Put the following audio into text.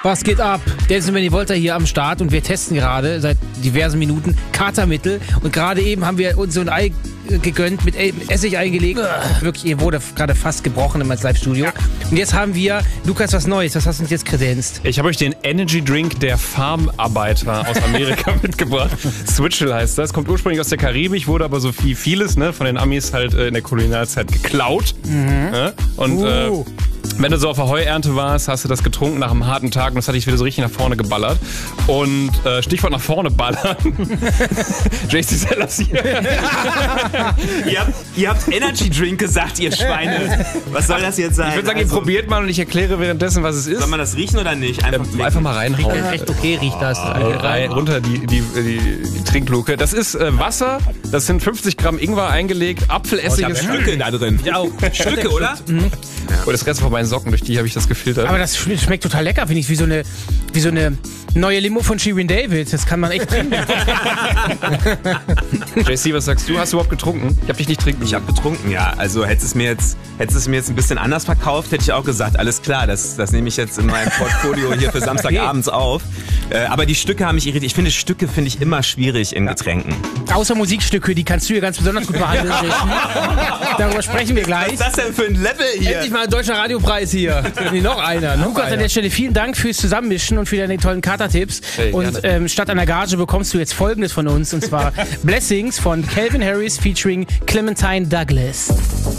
Was geht ab? Dennis und Benny Wolter hier am Start und wir testen gerade seit diversen Minuten Katermittel und gerade eben haben wir uns so ein Ei gegönnt, mit Essig eingelegt. Wirklich, ihr wurde gerade fast gebrochen im Live-Studio. Ja. Und jetzt haben wir, Lukas, was Neues. Was hast du uns jetzt kredenzt? Ich habe euch den Energy Drink der Farmarbeiter aus Amerika mitgebracht. Switchel heißt das. Kommt ursprünglich aus der Karibik, wurde aber so vieles von den Amis halt in der Kolonialzeit geklaut. Mhm. Ja? Und wenn du so auf der Heuernte warst, hast du das getrunken nach einem harten Tag und das hat dich wieder so richtig nach vorne geballert. Und Stichwort nach vorne ballern. JC Sellers hier. Ihr habt Energy Drink gesagt, ihr Schweine. Was soll das jetzt sein? Ich würde sagen, ihr probiert mal und ich erkläre währenddessen, was es ist. Soll man das riechen oder nicht? Einfach mal reinhauen. Recht okay riecht das. Runter die Trinkluke. Das ist Wasser, das sind 50 Gramm Ingwer eingelegt, Apfelessig ist Stücke da drin. Ja, Stücke, oder? Mhm. Und das Rest von meinen Socken, durch die habe ich das gefiltert. Aber das schmeckt total lecker, finde ich. Wie so eine neue Limo von Shirin David. Das kann man echt trinken. JC, was sagst du? Hast du überhaupt getrunken? Ich habe dich nicht trinken. Ich habe getrunken, ja. Also hättest du es mir jetzt ein bisschen anders verkauft, hätte ich auch gesagt, alles klar, das nehme ich jetzt in meinem Portfolio hier für Samstagabends auf. Aber die Stücke haben mich irritiert. Ich finde, Stücke finde ich immer schwierig in Getränken. Außer Musikstücke, die kannst du hier ganz besonders gut behandeln. Darüber sprechen wir gleich. Was ist das denn für ein Level hier? Endlich mal ein deutscher Radiopreis hier. Nee, noch einer. Lukas, an der Stelle vielen Dank fürs Zusammenmischen und für deine tollen Katertipps. Hey, und statt einer Gage bekommst du jetzt Folgendes von uns. Und zwar Blessings von Calvin Harris featuring Clementine Douglas.